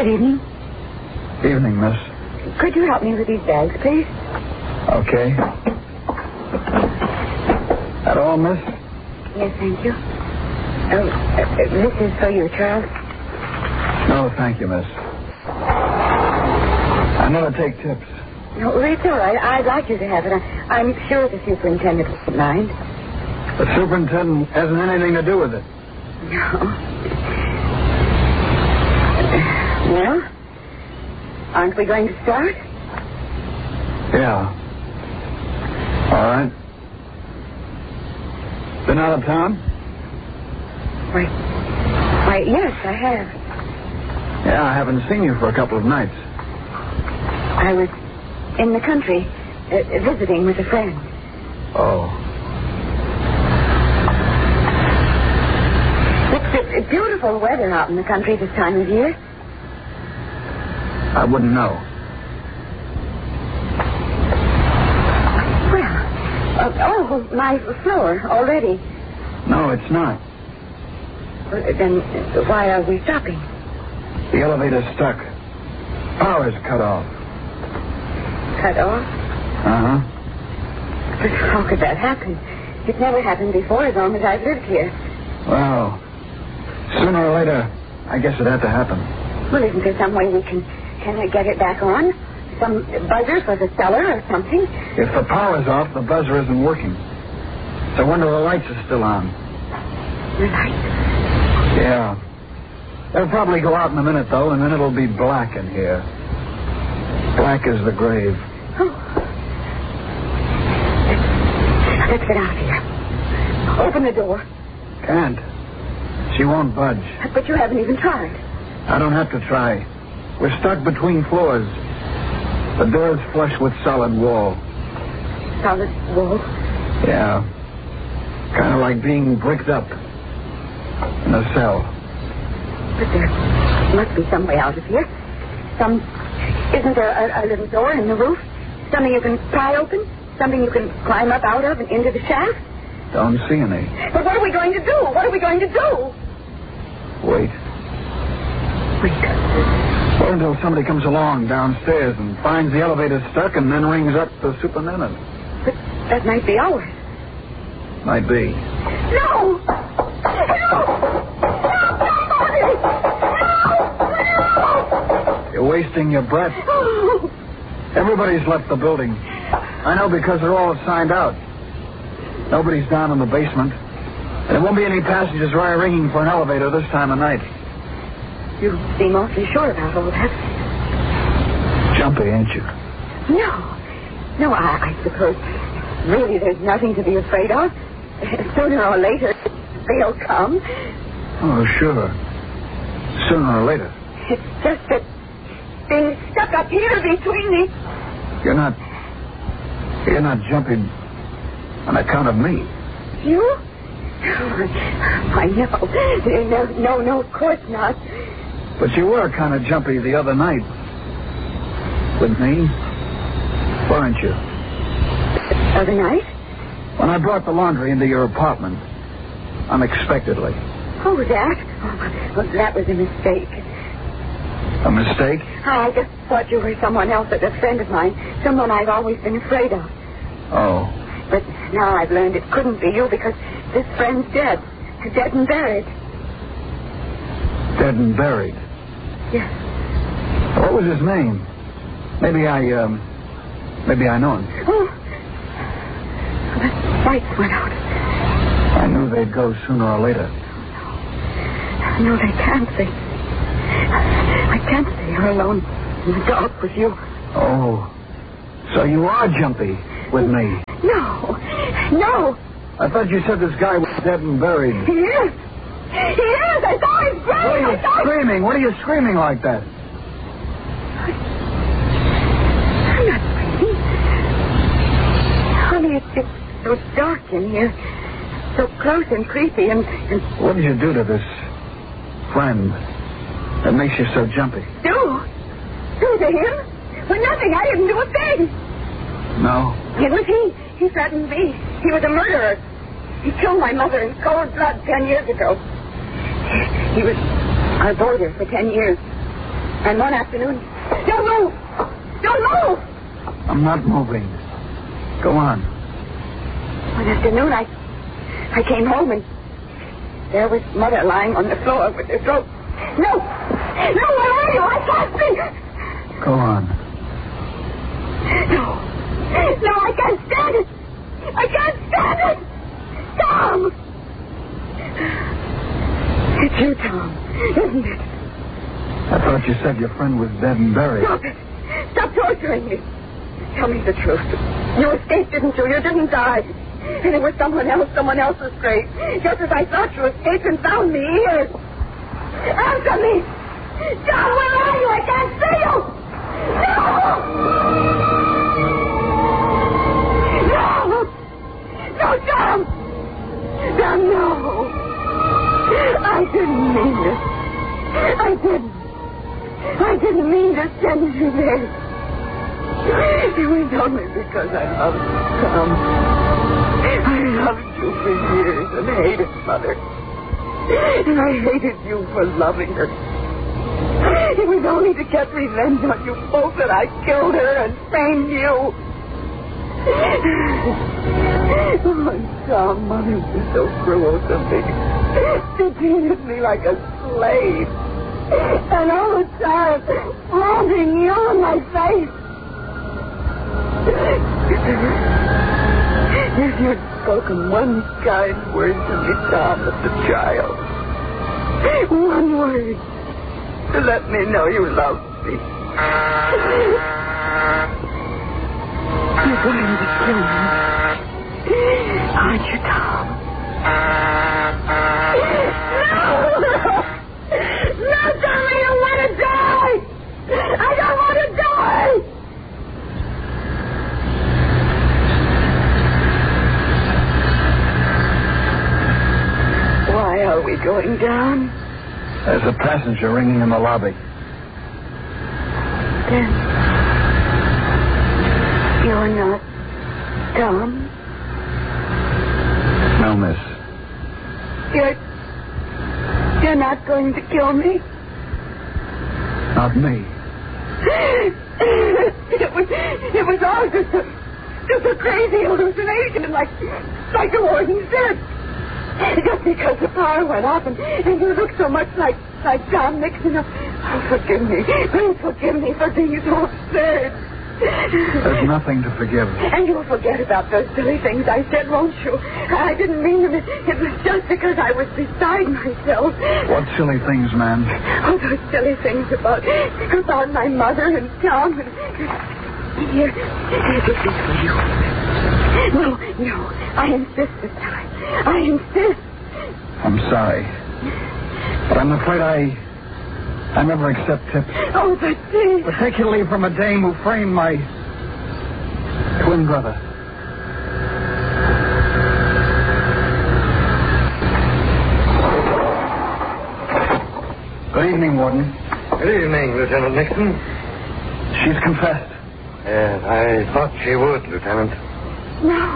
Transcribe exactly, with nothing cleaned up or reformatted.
Good evening. Evening, miss. Could you help me with these bags, please? Okay. That all, miss? Yes, thank you. Oh, uh, this is for you, Charles. No, thank you, miss. I never take tips. No, it's all right. I'd like you to have it. I, I'm sure the superintendent won't mind. The superintendent hasn't anything to do with it. No. Well, aren't we going to start? Yeah. All right. Been out of town? Why, why, yes, I have. Yeah, I haven't seen you for a couple of nights. I was in the country, uh, visiting with a friend. Oh. It's uh, beautiful weather out in the country this time of year. I wouldn't know. Well, uh, oh, my floor already. No, it's not. Uh, then uh, why are we stopping? The elevator's stuck. Power's cut off. Cut off? Uh-huh. But how could that happen? It's never happened before as long as I've lived here. Well, sooner or later, I guess it had to happen. Well, isn't there some way we can, can I get it back on? Some buzzer for the cellar or something? If the power's off, the buzzer isn't working. So I wonder the lights are still on. The lights? Yeah. They'll probably go out in a minute, though, and then it'll be black in here. Black as the grave. Oh. Let's get out of here. Open the door. Can't. She won't budge. But you haven't even tried. I don't have to try. We're stuck between floors. The door's flush with solid wall. Solid wall? Yeah. Kind of like being bricked up in a cell. But there must be some way out of here. Some... Isn't there a, a little door in the roof? Something you can pry open? Something you can climb up out of and into the shaft? Don't see any. But what are we going to do? What are we going to do? Wait. Wait. Wait until somebody comes along downstairs and finds the elevator stuck and then rings up the superintendent. But that might be ours. Might be. No! No! You're wasting your breath. Oh. Everybody's left the building. I know because they're all signed out. Nobody's down in the basement. And there won't be any passengers ringing for an elevator this time of night. You seem awfully sure about all that. Jumpy, ain't you? No. No, I, I suppose really there's nothing to be afraid of. Sooner or later, they'll come. Oh, sure. Sooner or later. It's just that being stuck up here between me. You're not... You're not jumping on account of me. You? I know. No, no, no, of course not. But you were kind of jumpy the other night. With me. Weren't you? Other night? When I brought the laundry into your apartment. Unexpectedly. Oh, that? Oh, well, that was a mistake. A mistake? I just thought you were someone else, a friend of mine. Someone I've always been afraid of. Oh. But now I've learned it couldn't be you because this friend's dead. Dead and buried. Dead and buried? Yes. What was his name? Maybe I, um... Maybe I know him. Oh. The lights went out. I knew they'd go sooner or later. No, they can't. They... I can't stay here alone in the dark with you. Oh. So you are jumpy with me? No. No. I thought you said this guy was dead and buried. He is. He is. I saw his grave. What are you saw... screaming? What are you screaming like that? I'm not screaming. Honey, it's just so dark in here. So close and creepy and... and... What did you do to this friend that makes you so jumpy? Do? Do to him? Well, nothing. I didn't do a thing. No? It was he. He threatened me. He was a murderer. He killed my mother in cold blood ten years ago. He was our boarder for ten years. And one afternoon... Don't move! Don't move! I'm not moving. Go on. One afternoon, I... I came home and... there was Mother lying on the floor with her throat. No! No, where are you? I can't see! Go on. No. No, I can't stand it! I can't stand it! Tom! It's you, Tom, isn't it? I thought you said your friend was dead and buried. Stop it! Stop torturing me! Tell me the truth. You escaped, didn't you? You didn't die. And it was someone else, someone else's grave. Just as I thought you escaped and found me here. Answer me! Tom, where are you? I can't see you! No! No! No, Tom! Tom, no! I didn't mean it. I didn't. I didn't mean to send you there. It was only because I loved you, Tom. I loved you for years and hated Mother. And I hated you for loving her. It was only to get revenge on you both that I killed her and framed you. Oh, Tom, Mother was so cruel to me. She treated me like a slave. And all the time, holding you in my face. If you'd spoken one kind word to me, Tom, as a child. One word to let me know you loved me. You're going to kill me. Aren't you, Tom? No! No, Tom, I don't want to die! I don't want to die! Why are we going down? There's a passenger ringing in the lobby. Then you're not Tom? No, miss. You're... You're not going to kill me? Not me. It was... It was all just a... Just a crazy hallucination, like... Like the warden said. Just because the power went off and, and you look so much like... Like John Nixon. Oh, forgive me. Please forgive me for being so absurd. There's nothing to forgive. And you'll forget about those silly things I said, won't you? I didn't mean them. It, it was just because I was beside myself. What silly things, ma'am? Oh, those silly things about about my mother and Tom. And, here, here, this is for you. No, no, I insist this time. I insist. I'm sorry. But I'm afraid I... I never accept tips. Oh, but please. Particularly from a dame who framed my twin brother. Good evening, Warden. Good evening, Lieutenant Nixon. She's confessed. Yes, I thought she would, Lieutenant. No.